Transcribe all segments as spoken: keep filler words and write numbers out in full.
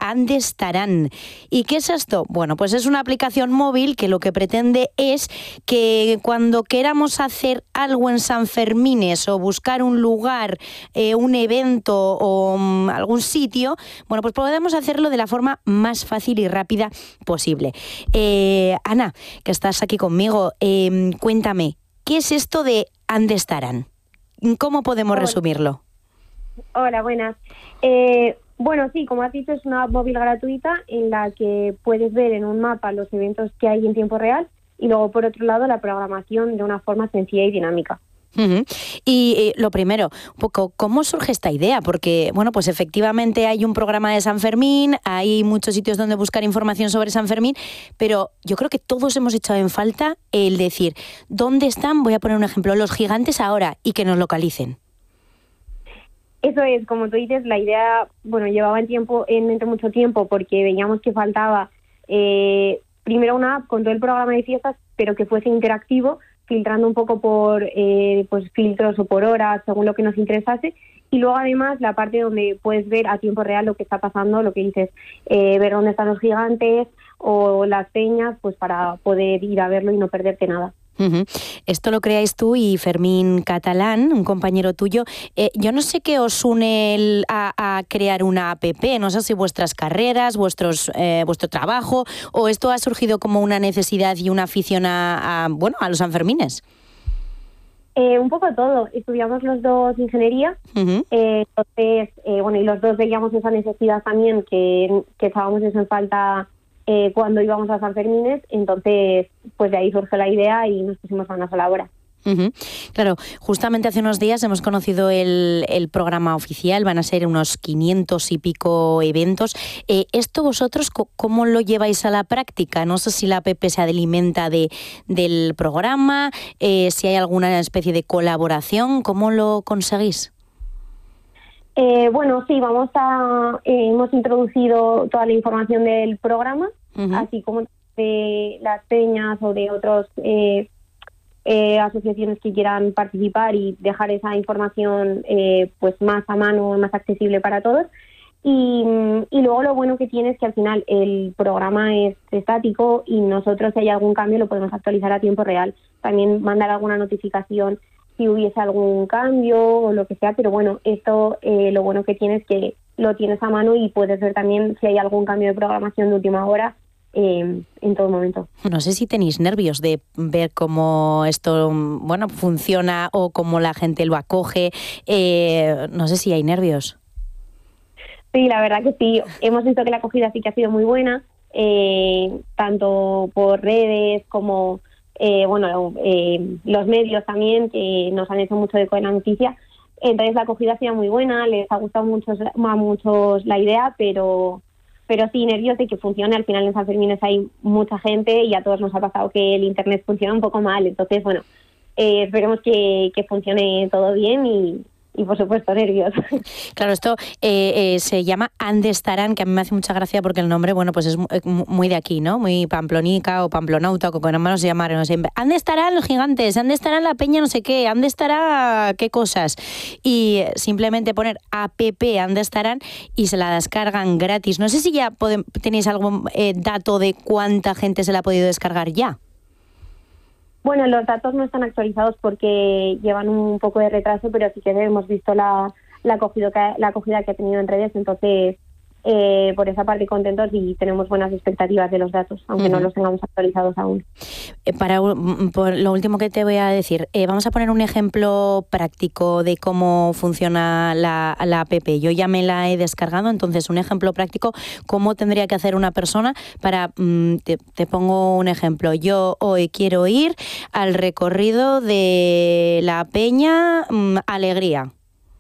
Andestarán. ¿Y qué es esto? Bueno, pues es una aplicación móvil que lo que pretende es que cuando queramos hacer algo en Sanfermines o buscar un lugar, eh, un evento o um, algún sitio, bueno, pues podemos hacerlo de la forma más fácil y rápida posible. Eh, Ana, que estás aquí conmigo, eh, cuéntame, ¿qué es esto de Andestarán? ¿Cómo podemos Hola. resumirlo? Hola, buenas. Eh, bueno, sí, como has dicho, es una app móvil gratuita en la que puedes ver en un mapa los eventos que hay en tiempo real y luego, por otro lado, la programación de una forma sencilla y dinámica. Uh-huh. Y eh, lo primero, un poco, ¿cómo surge esta idea? Porque, bueno, pues efectivamente hay un programa de San Fermín, hay muchos sitios donde buscar información sobre San Fermín, pero yo creo que todos hemos echado en falta el decir, ¿dónde están? Voy a poner un ejemplo, los gigantes ahora, y que nos localicen. Eso es, como tú dices, la idea, bueno, llevaba en tiempo, en mente mucho tiempo porque veíamos que faltaba eh, primero una app con todo el programa de fiestas, pero que fuese interactivo, filtrando un poco por eh, pues filtros o por horas, según lo que nos interesase, y luego además la parte donde puedes ver a tiempo real lo que está pasando, lo que dices, eh, ver dónde están los gigantes o las peñas, pues para poder ir a verlo y no perderte nada. Uh-huh. Esto lo creáis tú y Fermín Catalán, un compañero tuyo. Eh, yo no sé qué os une el, a, a crear una app, no sé si vuestras carreras, vuestros, eh, vuestro trabajo, o esto ha surgido como una necesidad y una afición a, a, bueno, a los Sanfermines. Eh, un poco todo. Estudiamos los dos ingeniería, uh-huh. eh, entonces, eh, bueno, y los dos veíamos esa necesidad también, que, que echábamos eso en falta eh, cuando íbamos a San Fermines, entonces, pues de ahí surge la idea y nos pusimos manos a la obra. Uh-huh. Claro, justamente hace unos días hemos conocido el, el programa oficial, van a ser unos quinientos y pico eventos. Eh, ¿Esto vosotros cómo lo lleváis a la práctica? No sé si la app se alimenta de, del programa, eh, si hay alguna especie de colaboración, ¿cómo lo conseguís? Eh, bueno, sí, vamos a eh, hemos introducido toda la información del programa, uh-huh. así como de las peñas o de otros eh, eh, asociaciones que quieran participar y dejar esa información eh, pues más a mano, más accesible para todos. Y, y luego lo bueno que tiene es que al final el programa es estático y nosotros, si hay algún cambio, lo podemos actualizar a tiempo real. También mandar alguna notificación si hubiese algún cambio o lo que sea, pero bueno, esto eh, lo bueno que tiene es que lo tienes a mano y puedes ver también si hay algún cambio de programación de última hora eh, en todo momento. No sé si tenéis nervios de ver cómo esto bueno funciona o cómo la gente lo acoge, eh, no sé si hay nervios. Sí, la verdad que sí, hemos visto que la acogida sí que ha sido muy buena, eh, tanto por redes como Eh, bueno, eh, los medios también, que nos han hecho mucho eco de la noticia. Entonces la acogida ha sido muy buena, les ha gustado mucho, a muchos la idea, pero pero sí, nervios de que funcione. Al final en San Fermines hay mucha gente y a todos nos ha pasado que el internet funciona un poco mal. Entonces, bueno, eh, esperemos que, que funcione todo bien y, y por supuesto nervios. Claro, esto eh, eh, se llama Andestarán, que a mí me hace mucha gracia porque el nombre, bueno, pues es muy de aquí, ¿no? Muy pamplonica o pamplonauta, o como hermanos se llamaron siempre. Andestarán los gigantes, Andestarán la peña no sé qué, Andestará qué cosas. Y simplemente poner app Andestarán y se la descargan gratis. No sé si ya podem, tenéis algún eh, dato de cuánta gente se la ha podido descargar ya. Bueno, los datos no están actualizados porque llevan un poco de retraso, pero sí que hemos visto la, la, acogida, que, la acogida que ha tenido en redes, entonces eh, por esa parte contentos y tenemos buenas expectativas de los datos, aunque uh-huh. no los tengamos actualizados aún. Eh, para por lo último que te voy a decir, eh, vamos a poner un ejemplo práctico de cómo funciona la, la app. Yo ya me la he descargado, entonces un ejemplo práctico, ¿cómo tendría que hacer una persona para, mm, te, te pongo un ejemplo, yo hoy quiero ir al recorrido de la Peña mm, Alegría?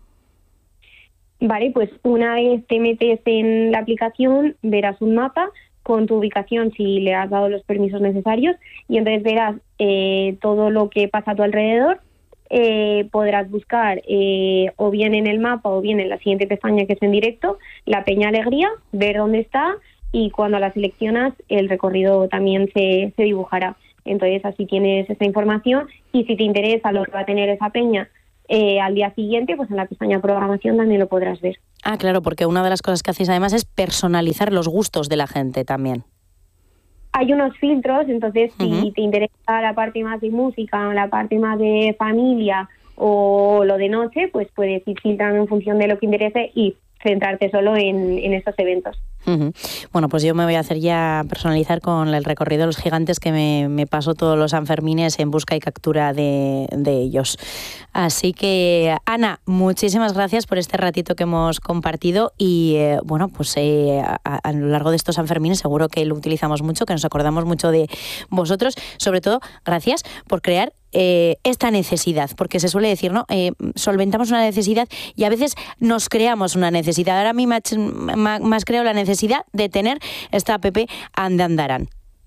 Vale, pues una vez te metes en la aplicación, verás un mapa con tu ubicación si le has dado los permisos necesarios y entonces verás eh, todo lo que pasa a tu alrededor. Eh, podrás buscar eh, o bien en el mapa o bien en la siguiente pestaña que es en directo, la Peña Alegría, ver dónde está y cuando la seleccionas el recorrido también se, se dibujará. Entonces así tienes esa información y si te interesa lo que va a tener esa peña, eh, al día siguiente, pues en la pestaña programación también lo podrás ver. Ah, claro, porque una de las cosas que hacéis además es personalizar los gustos de la gente también. Hay unos filtros, entonces Uh-huh. si te interesa la parte más de música, la parte más de familia o lo de noche, pues puedes ir filtrando en función de lo que interese y centrarte solo en, en estos eventos. Uh-huh. Bueno, pues yo me voy a hacer ya personalizar con el recorrido de los gigantes, que me, me paso todos los Sanfermines en busca y captura de, de ellos. Así que, Ana, muchísimas gracias por este ratito que hemos compartido y, eh, bueno, pues eh, a, a lo largo de estos Sanfermines seguro que lo utilizamos mucho, que nos acordamos mucho de vosotros. Sobre todo, gracias por crear Eh, esta necesidad, porque se suele decir, ¿no? Eh, solventamos una necesidad y a veces nos creamos una necesidad. Ahora a mí me has creado la necesidad de tener esta app Ande Andarán.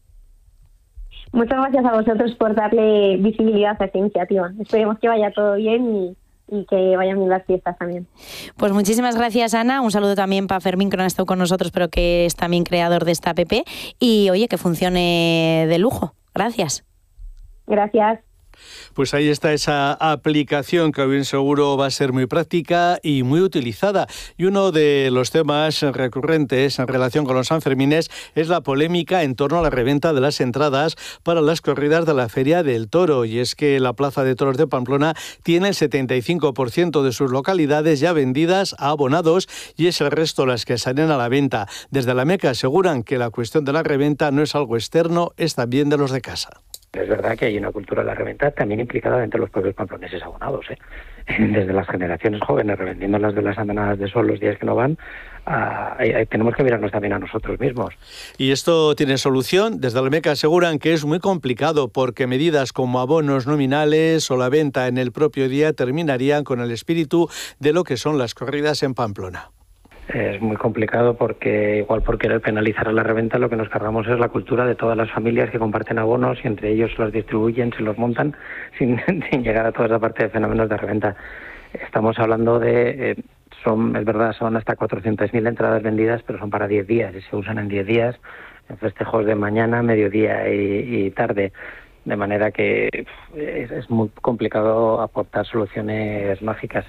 Muchas gracias a vosotros por darle visibilidad a esta iniciativa. Esperemos que vaya todo bien y, y que vayan bien las fiestas también. Pues muchísimas gracias, Ana. Un saludo también para Fermín, que no ha estado con nosotros, pero que es también creador de esta app. Y oye, que funcione de lujo. Gracias. Gracias. Pues ahí está esa aplicación que bien seguro va a ser muy práctica y muy utilizada. Y uno de los temas recurrentes en relación con los Sanfermines es la polémica en torno a la reventa de las entradas para las corridas de la Feria del Toro. Y es que la Plaza de Toros de Pamplona tiene el setenta y cinco por ciento de sus localidades ya vendidas a abonados y es el resto las que salen a la venta. Desde la Meca aseguran que la cuestión de la reventa no es algo externo, es también de los de casa. Es verdad que hay una cultura de la reventa también implicada dentro de los propios pamploneses abonados, ¿eh? Desde las generaciones jóvenes revendiendo las de las andanadas de sol los días que no van, a, a, a, tenemos que mirarnos también a nosotros mismos. Y esto tiene solución. Desde la Meca aseguran que es muy complicado porque medidas como abonos nominales o la venta en el propio día terminarían con el espíritu de lo que son las corridas en Pamplona. Es muy complicado porque igual por querer penalizar a la reventa lo que nos cargamos es la cultura de todas las familias que comparten abonos y entre ellos los distribuyen, se los montan sin, sin llegar a toda esa parte de fenómenos de reventa. Estamos hablando de, eh, son es verdad, son hasta cuatrocientas mil entradas vendidas, pero son para diez días y se usan en diez días, en festejos de mañana, mediodía y, y tarde. De manera que es, es muy complicado aportar soluciones mágicas.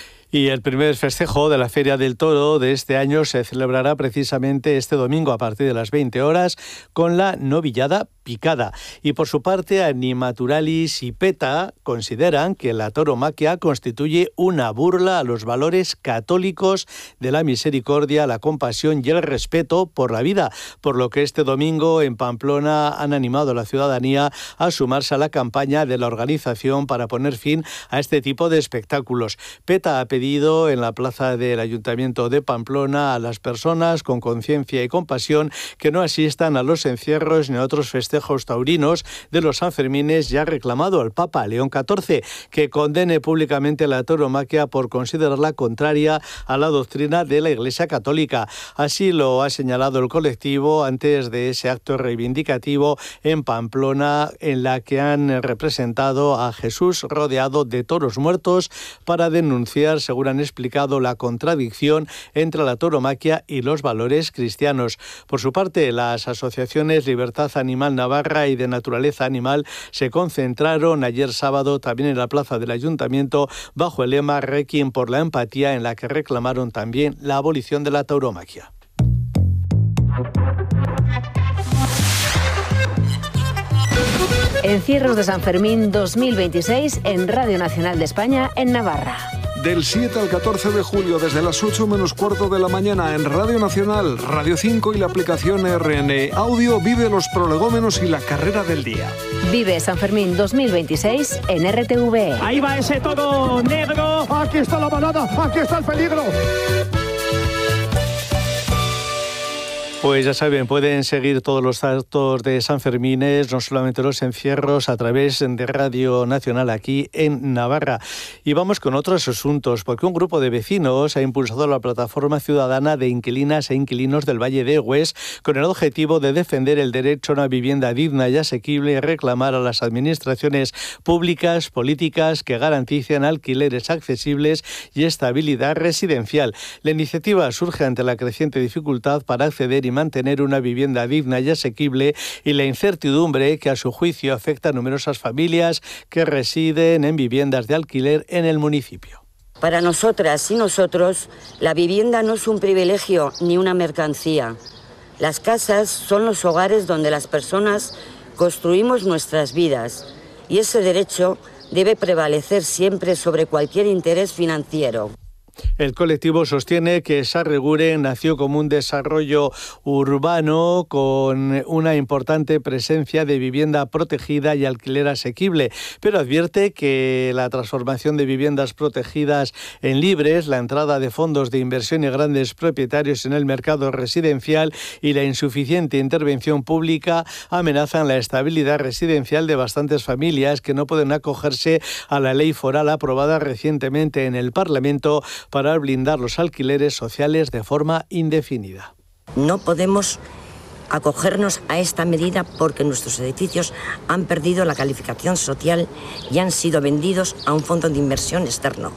Y el primer festejo de la Feria del Toro de este año se celebrará precisamente este domingo a partir de las veinte horas con la novillada picada. Y por su parte, Animaturalis y PETA consideran que la tauromaquia constituye una burla a los valores católicos de la misericordia, la compasión y el respeto por la vida, por lo que este domingo en Pamplona han animado a la ciudadanía a sumarse a la campaña de la organización para poner fin a este tipo de espectáculos. PETA ha pedido en la plaza del Ayuntamiento de Pamplona a las personas con conciencia y compasión que no asistan a los encierros ni a otros festejos taurinos de los Sanfermines, y ha reclamado al Papa León catorce que condene públicamente la tauromaquia por considerarla contraria a la doctrina de la Iglesia Católica. Así lo ha señalado el colectivo antes de ese acto reivindicativo en Pamplona, en la que han representado a Jesús rodeado de toros muertos para denunciar, según han explicado, la contradicción entre la tauromaquia y los valores cristianos. Por su parte, las asociaciones Libertad Animal Navarra y de Naturaleza Animal se concentraron ayer sábado también en la plaza del Ayuntamiento bajo el lema Requiem por la empatía, en la que reclamaron también la abolición de la tauromaquia. Encierros de San Fermín dos mil veintiséis en Radio Nacional de España en Navarra. Del siete al catorce de julio, desde las ocho menos cuarto de la mañana, en Radio Nacional, Radio cinco y la aplicación R N Audio, vive los prolegómenos y la carrera del día. Vive San Fermín dos mil veintiséis en R T V E. Ahí va ese toro negro. Aquí está la manada, aquí está el peligro. Pues ya saben, pueden seguir todos los datos de Sanfermines, no solamente los encierros, a través de Radio Nacional aquí en Navarra. Y vamos con otros asuntos, porque un grupo de vecinos ha impulsado la plataforma ciudadana de inquilinas e inquilinos del Valle de Egues con el objetivo de defender el derecho a una vivienda digna y asequible y reclamar a las administraciones públicas políticas que garanticen alquileres accesibles y estabilidad residencial. La iniciativa surge ante la creciente dificultad para acceder y mantener una vivienda digna y asequible, y la incertidumbre que a su juicio afecta a numerosas familias que residen en viviendas de alquiler en el municipio. Para nosotras y nosotros, la vivienda no es un privilegio ni una mercancía. Las casas son los hogares donde las personas construimos nuestras vidas, y ese derecho debe prevalecer siempre sobre cualquier interés financiero. El colectivo sostiene que Sarreguren nació como un desarrollo urbano con una importante presencia de vivienda protegida y alquiler asequible, pero advierte que la transformación de viviendas protegidas en libres, la entrada de fondos de inversión y grandes propietarios en el mercado residencial y la insuficiente intervención pública amenazan la estabilidad residencial de bastantes familias que no pueden acogerse a la ley foral aprobada recientemente en el Parlamento para blindar los alquileres sociales de forma indefinida. No podemos acogernos a esta medida porque nuestros edificios han perdido la calificación social y han sido vendidos a un fondo de inversión externo.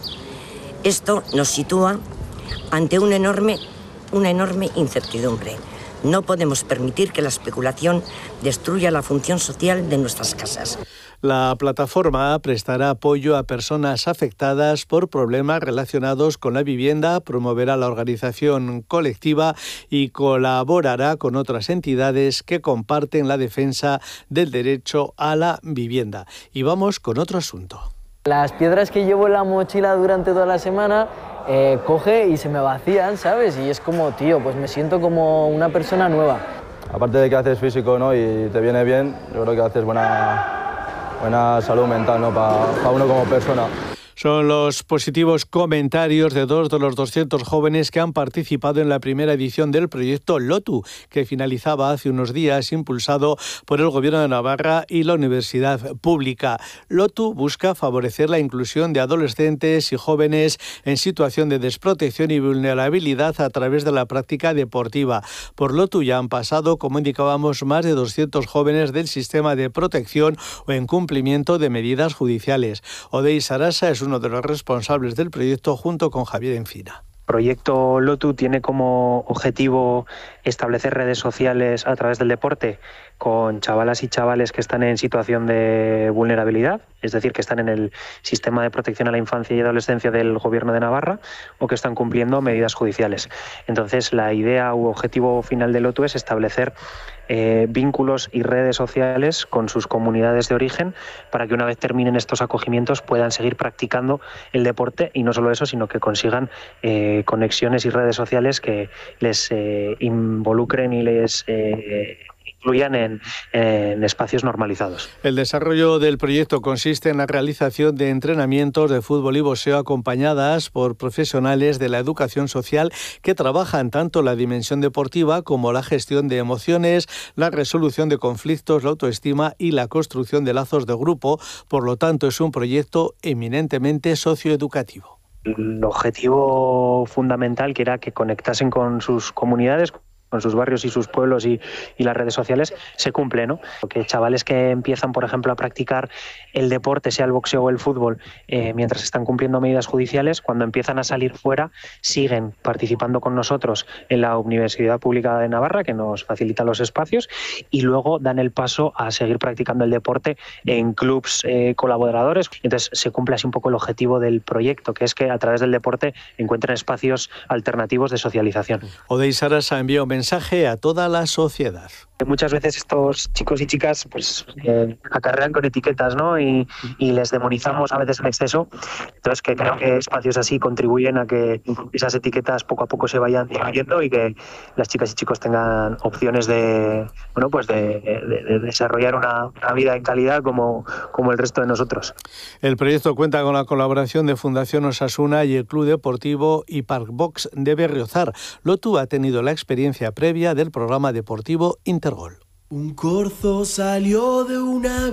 Esto nos sitúa ante una enorme, una enorme incertidumbre. No podemos permitir que la especulación destruya la función social de nuestras casas. La plataforma prestará apoyo a personas afectadas por problemas relacionados con la vivienda, promoverá la organización colectiva y colaborará con otras entidades que comparten la defensa del derecho a la vivienda. Y vamos con otro asunto. Las piedras que llevo en la mochila durante toda la semana eh, coge y se me vacían, ¿sabes? Y es como, tío, pues me siento como una persona nueva. Aparte de que haces físico, ¿no?, y te viene bien, yo creo que haces buena... buena salud mental, ¿no?, para pa uno como persona. Son los positivos comentarios de dos de los doscientos jóvenes que han participado en la primera edición del proyecto LOTU, que finalizaba hace unos días, impulsado por el Gobierno de Navarra y la Universidad Pública. LOTU busca favorecer la inclusión de adolescentes y jóvenes en situación de desprotección y vulnerabilidad a través de la práctica deportiva. Por LOTU ya han pasado, como indicábamos, más de doscientos jóvenes del sistema de protección o en cumplimiento de medidas judiciales. Odey Sarasa es uno de los responsables del proyecto junto con Javier Encina. El proyecto LOTU tiene como objetivo establecer redes sociales a través del deporte con chavalas y chavales que están en situación de vulnerabilidad, es decir, que están en el sistema de protección a la infancia y adolescencia del Gobierno de Navarra o que están cumpliendo medidas judiciales. Entonces, la idea u objetivo final de LOTU es establecer eh, vínculos y redes sociales con sus comunidades de origen para que una vez terminen estos acogimientos puedan seguir practicando el deporte y no solo eso, sino que consigan eh, conexiones y redes sociales que les eh, involucren y les eh, incluyan en, en espacios normalizados. El desarrollo del proyecto consiste en la realización de entrenamientos de fútbol y boxeo acompañadas por profesionales de la educación social que trabajan tanto la dimensión deportiva como la gestión de emociones, la resolución de conflictos, la autoestima y la construcción de lazos de grupo. Por lo tanto, es un proyecto eminentemente socioeducativo. El objetivo fundamental, que era que conectasen con sus comunidades, con sus barrios y sus pueblos y, y las redes sociales, se cumple, ¿no? Que chavales que empiezan, por ejemplo, a practicar el deporte, sea el boxeo o el fútbol, eh, mientras están cumpliendo medidas judiciales, cuando empiezan a salir fuera, siguen participando con nosotros en la Universidad Pública de Navarra, que nos facilita los espacios, y luego dan el paso a seguir practicando el deporte en clubs eh, colaboradores. Entonces se cumple así un poco el objetivo del proyecto, que es que a través del deporte encuentren espacios alternativos de socialización. Odey Sarasa envía un mensaje a toda la sociedad. Muchas veces estos chicos y chicas pues eh, acarrean con etiquetas, ¿no? Y, y les demonizamos a veces en exceso. Entonces, que creo que espacios así contribuyen a que esas etiquetas poco a poco se vayan disminuyendo y que las chicas y chicos tengan opciones de, bueno, pues de, de, de desarrollar una, una vida en calidad como, como el resto de nosotros. El proyecto cuenta con la colaboración de Fundación Osasuna y el Club Deportivo y Parkbox de Berriozar. LOTU ha tenido la experiencia previa del programa deportivo Intergol. Un corzo salió de una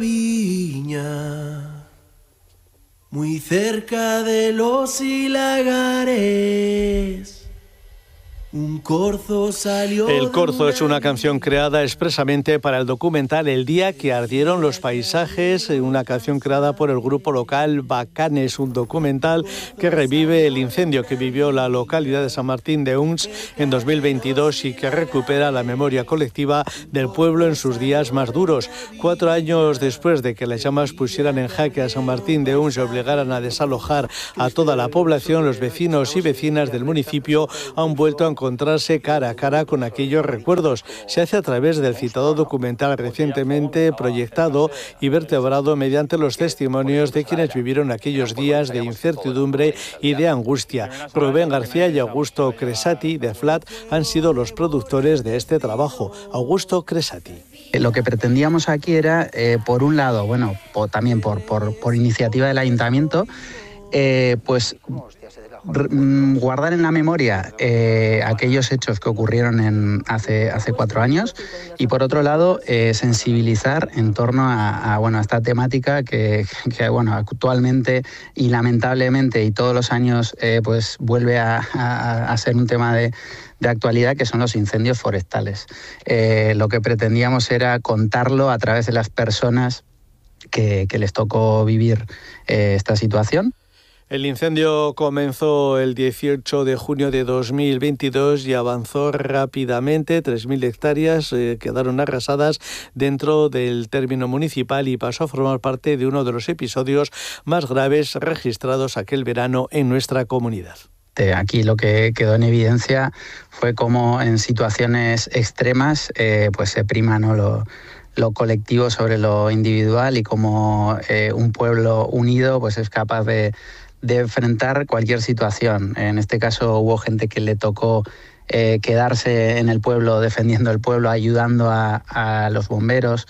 viña, muy cerca de los Lagares. Un corzo salió. El corzo es una canción creada expresamente para el documental El día que ardieron los paisajes, una canción creada por el grupo local Bacanes, un documental que revive el incendio que vivió la localidad de San Martín de Uns en dos mil veintidós y que recupera la memoria colectiva del pueblo en sus días más duros. Cuatro años después de que las llamas pusieran en jaque a San Martín de Uns y obligaran a desalojar a toda la población, los vecinos y vecinas del municipio han vuelto a encontrarse cara a cara con aquellos recuerdos. Se hace a través del citado documental recientemente proyectado y vertebrado mediante los testimonios de quienes vivieron aquellos días de incertidumbre y de angustia. Rubén García y Augusto Cresati de Flat han sido los productores de este trabajo. Augusto Cresati. Lo que pretendíamos aquí era, eh, por un lado, bueno, por, también por, por, por iniciativa del ayuntamiento, eh, pues guardar en la memoria eh, aquellos hechos que ocurrieron en, hace, hace cuatro años y, por otro lado, eh, sensibilizar en torno a, a, bueno, a esta temática que, que bueno, actualmente y lamentablemente y todos los años eh, pues vuelve a, a, a ser un tema de, de actualidad, que son los incendios forestales. Eh, lo que pretendíamos era contarlo a través de las personas que, que les tocó vivir eh, esta situación. El incendio comenzó el dieciocho de junio de dos mil veintidós y avanzó rápidamente. tres mil hectáreas eh, quedaron arrasadas dentro del término municipal y pasó a formar parte de uno de los episodios más graves registrados aquel verano en nuestra comunidad. Aquí lo que quedó en evidencia fue cómo en situaciones extremas eh, pues se prima, ¿no?, lo, lo colectivo sobre lo individual y cómo eh, un pueblo unido pues es capaz de de enfrentar cualquier situación. En este caso hubo gente que le tocó eh, quedarse en el pueblo, defendiendo el pueblo, ayudando a, a los bomberos,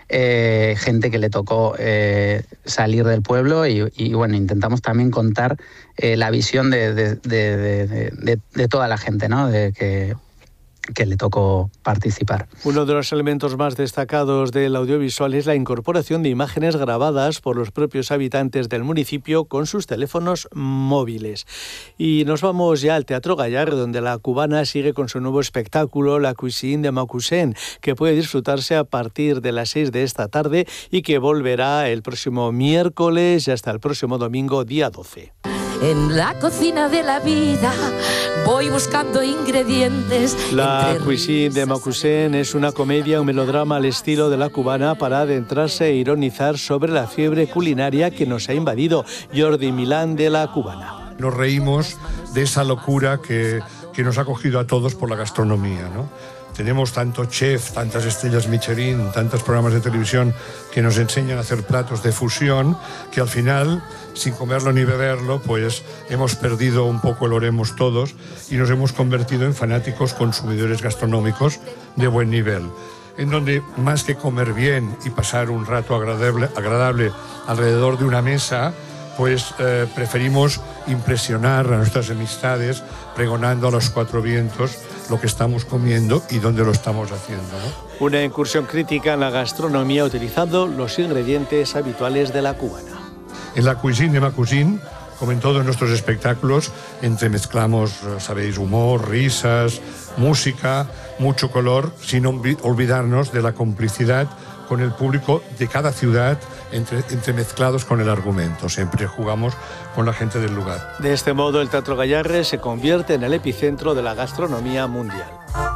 eh, gente que le tocó eh, salir del pueblo y, y bueno, intentamos también contar eh, la visión de, de, de, de, de, de toda la gente, ¿no?, de que que le tocó participar. Uno de los elementos más destacados del audiovisual es la incorporación de imágenes grabadas por los propios habitantes del municipio con sus teléfonos móviles. Y nos vamos ya al Teatro Gallar, donde la cubana sigue con su nuevo espectáculo, La Cuisine de Macusen, que puede disfrutarse a partir de las seis de esta tarde y que volverá el próximo miércoles y hasta el próximo domingo, día doce. En la cocina de la vida voy buscando ingredientes. La Cuisine de Macusen es una comedia, un melodrama al estilo de la cubana para adentrarse e ironizar sobre la fiebre culinaria que nos ha invadido. Jordi Milán de la cubana. Nos reímos de esa locura que, que nos ha cogido a todos por la gastronomía, ¿no? Tenemos tanto chef, tantas estrellas Michelin, tantos programas de televisión que nos enseñan a hacer platos de fusión, que al final, sin comerlo ni beberlo, pues hemos perdido un poco el oremos todos y nos hemos convertido en fanáticos consumidores gastronómicos de buen nivel, en donde más que comer bien y pasar un rato agradable, agradable alrededor de una mesa, pues eh, preferimos impresionar a nuestras amistades pregonando a los cuatro vientos lo que estamos comiendo y dónde lo estamos haciendo, ¿no? Una incursión crítica en la gastronomía utilizando los ingredientes habituales de la cubana. En la Cuisine de Macusin, como en todos nuestros espectáculos, entremezclamos, sabéis, humor, risas, música, mucho color, sin olvidarnos de la complicidad con el público de cada ciudad, entre, entremezclados con el argumento. Siempre jugamos con la gente del lugar. De este modo, el Teatro Gallarre se convierte en el epicentro de la gastronomía mundial.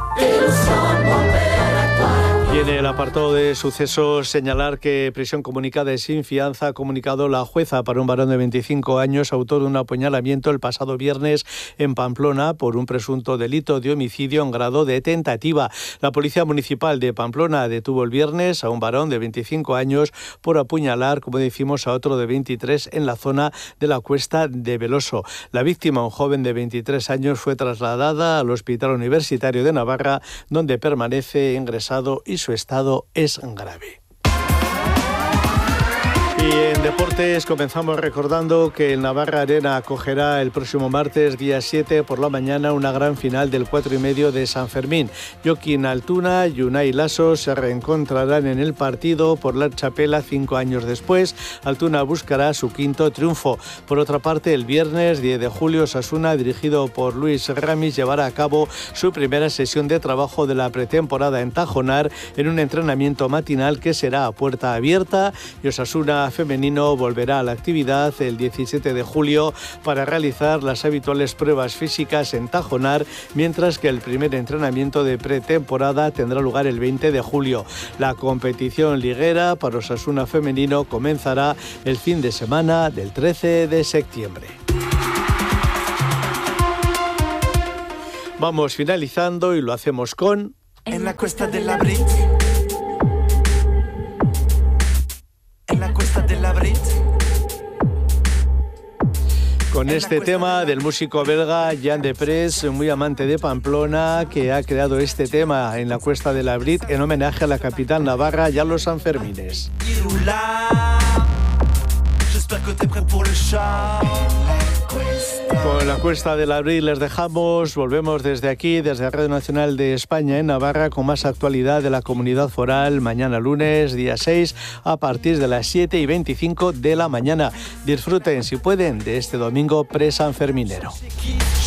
Y en el apartado de sucesos, señalar que prisión comunicada y sin fianza ha comunicado la jueza para un varón de veinticinco años, autor de un apuñalamiento el pasado viernes en Pamplona por un presunto delito de homicidio en grado de tentativa. La Policía Municipal de Pamplona detuvo el viernes a un varón de veinticinco años por apuñalar, como decimos, a otro de veintitrés en la zona de la Cuesta de Veloso. La víctima, un joven de veintitrés años, fue trasladada al Hospital Universitario de Navarra, donde permanece ingresado y su estado es grave. Y en deportes comenzamos recordando que el Navarra Arena acogerá el próximo martes, día siete, por la mañana, una gran final del cuatro y medio de San Fermín. Joaquín Altuna y Unai Lasso se reencontrarán en el partido por la txapela cinco años después. Altuna buscará su quinto triunfo. Por otra parte, el viernes diez de julio, Osasuna, dirigido por Luis Ramis, llevará a cabo su primera sesión de trabajo de la pretemporada en Tajonar en un entrenamiento matinal que será a puerta abierta, y Osasuna femenino volverá a la actividad el diecisiete de julio para realizar las habituales pruebas físicas en Tajonar, mientras que el primer entrenamiento de pretemporada tendrá lugar el veinte de julio. La competición liguera para Osasuna femenino comenzará el fin de semana del trece de septiembre. Vamos finalizando y lo hacemos con... En la cuesta de la Brit. En la cuesta de la Brit. Con este tema del músico belga Jan de Pres, muy amante de Pamplona, que ha creado este tema en la Cuesta de la Brit en homenaje a la capital navarra y a los Sanfermines. Con la Cuesta del Abril les dejamos, volvemos desde aquí, desde Radio Nacional de España en Navarra, con más actualidad de la comunidad foral mañana lunes, día seis, a partir de las siete y veinticinco de la mañana. Disfruten, si pueden, de este domingo pre-sanferminero.